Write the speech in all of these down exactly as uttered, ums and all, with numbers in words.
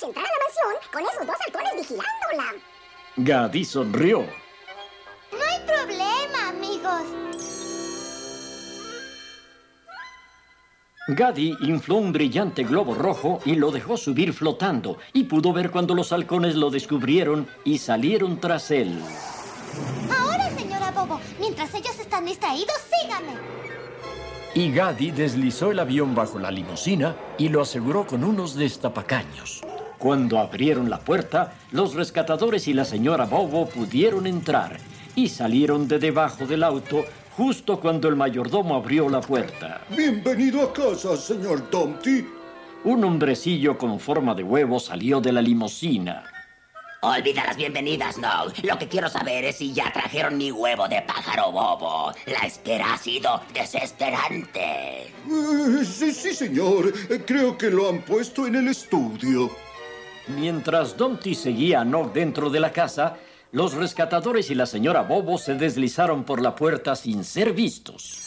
entrar a la mansión con esos dos halcones vigilándola. Gaddy sonrió. No hay problema, amigos. Gaddy infló un brillante globo rojo y lo dejó subir flotando, y pudo ver cuando los halcones lo descubrieron y salieron tras él. Ahora, señora Bobo, mientras ellos están distraídos, síganme. Y Gaddy deslizó el avión bajo la limusina y lo aseguró con unos destapacaños. Cuando abrieron la puerta, los rescatadores y la señora Bobo pudieron entrar y salieron de debajo del auto justo cuando el mayordomo abrió la puerta. Bienvenido a casa, señor Dumpty. Un hombrecillo con forma de huevo salió de la limusina. Olvida las bienvenidas, no. Lo que quiero saber es si ya trajeron mi huevo de pájaro bobo. La espera ha sido desesperante. Eh, sí, sí, señor. Eh, Creo que lo han puesto en el estudio. Mientras Dumpty seguía a Nog dentro de la casa, los rescatadores y la señora Bobo se deslizaron por la puerta sin ser vistos.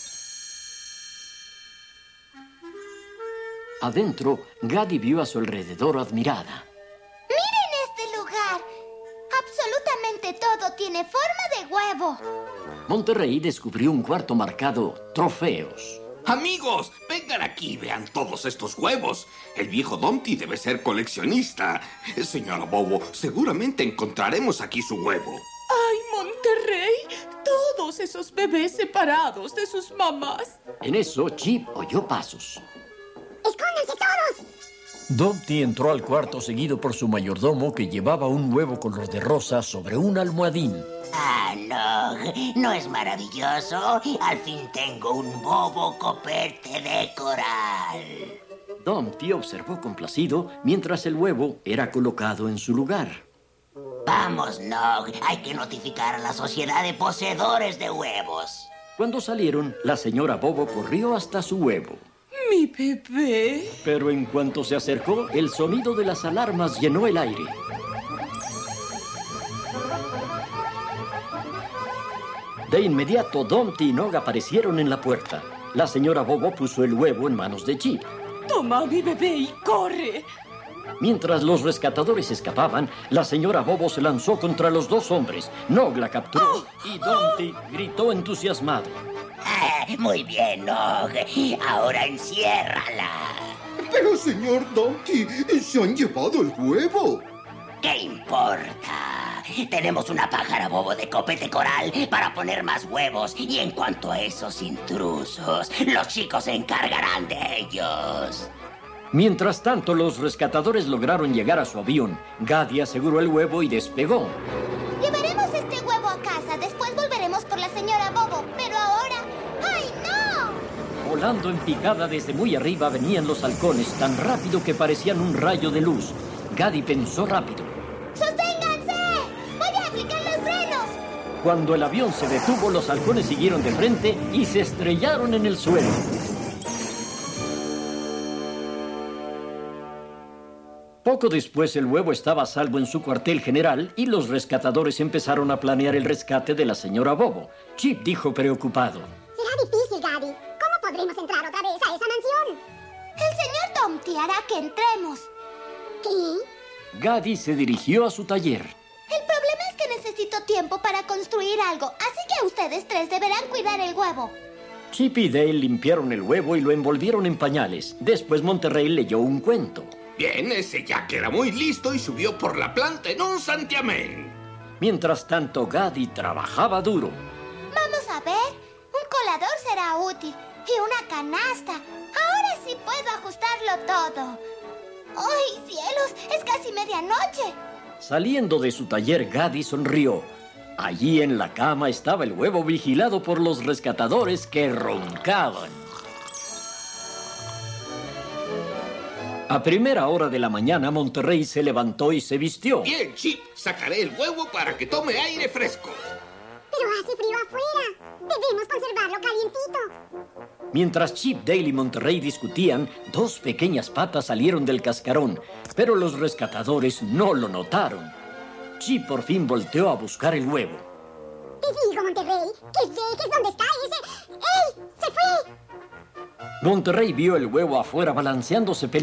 Adentro, Gaddy vio a su alrededor admirada. ¡Miren este lugar! Absolutamente todo tiene forma de huevo. Monterrey descubrió un cuarto marcado Trofeos. Amigos, vengan aquí y vean todos estos huevos. El viejo Dumpty debe ser coleccionista. Señora Bobo, seguramente encontraremos aquí su huevo. ¡Ay, Monterrey! Todos esos bebés separados de sus mamás. En eso, Chip oyó pasos. ¡Escóndanse todos! Dumpty entró al cuarto seguido por su mayordomo, que llevaba un huevo color de rosa sobre un almohadín. Ah, no. ¿No es maravilloso? Al fin tengo un bobo copete de coral. Dumpty observó complacido mientras el huevo era colocado en su lugar. Vamos, Nog. Hay que notificar a la sociedad de poseedores de huevos. Cuando salieron, la señora Bobo corrió hasta su huevo. ¡Mi bebé! Pero en cuanto se acercó, el sonido de las alarmas llenó el aire. De inmediato, Dumpty y Nog aparecieron en la puerta. La señora Bobo puso el huevo en manos de Chip. ¡Toma, mi bebé, y corre! Mientras los rescatadores escapaban, la señora Bobo se lanzó contra los dos hombres. Nog la capturó y Dumpty gritó entusiasmado. Ah, muy bien, Nog. Ahora enciérrala. Pero, señor Dumpty, se han llevado el huevo. ¿Qué importa? Tenemos una pájara bobo de copete coral para poner más huevos. Y en cuanto a esos intrusos, los chicos se encargarán de ellos. Mientras tanto, los rescatadores lograron llegar a su avión. Gaddy aseguró el huevo y despegó. Llevaremos este huevo a casa. Después volveremos por la señora Bobo. Pero ahora... ¡ay, no! Volando en picada desde muy arriba venían los halcones, tan rápido que parecían un rayo de luz. Gaddy pensó rápido. ¡Sosténganse! ¡Voy a aplicar los frenos! Cuando el avión se detuvo, los halcones siguieron de frente y se estrellaron en el suelo. Poco después, el huevo estaba a salvo en su cuartel general y los rescatadores empezaron a planear el rescate de la señora Bobo. Chip dijo preocupado. Será difícil, Gaddy. ¿Cómo podremos entrar otra vez a esa mansión? El señor Dumpty hará que entremos. ¿Qué? Gaddy se dirigió a su taller. El problema es que necesito tiempo para construir algo, así que ustedes tres deberán cuidar el huevo. Chip y Dale limpiaron el huevo y lo envolvieron en pañales. Después Monterrey leyó un cuento. Bien, ese Jack era muy listo y subió por la planta en un santiamén. Mientras tanto, Gaddy trabajaba duro. Vamos a ver. Un colador será útil. Y una canasta. Ahora sí puedo ajustarlo todo. ¡Ay, cielos! ¡Es casi medianoche! Saliendo de su taller, Gaddy sonrió. Allí en la cama estaba el huevo vigilado por los rescatadores que roncaban. A primera hora de la mañana, Monterrey se levantó y se vistió. Bien, Chip, sacaré el huevo para que tome aire fresco. Pero hace frío afuera. Debemos conservarlo calientito. Mientras Chip, Dale y Monterrey discutían, dos pequeñas patas salieron del cascarón, pero los rescatadores no lo notaron. Chip por fin volteó a buscar el huevo. Te digo, Monterrey, que dejes dónde está ese... ¡Ey! ¡Se fue! Monterrey vio el huevo afuera balanceándose